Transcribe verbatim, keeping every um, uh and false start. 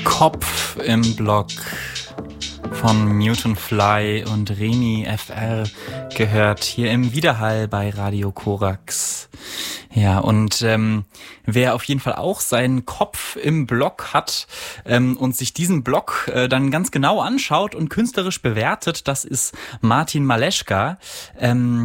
Kopf im Block von Newton Fly und Remy F R gehört hier im Widerhall bei Radio Korax. Ja, und ähm, wer auf jeden Fall auch seinen Kopf im Block hat ähm, und sich diesen Block äh, dann ganz genau anschaut und künstlerisch bewertet, das ist Martin Maleschka. Ähm,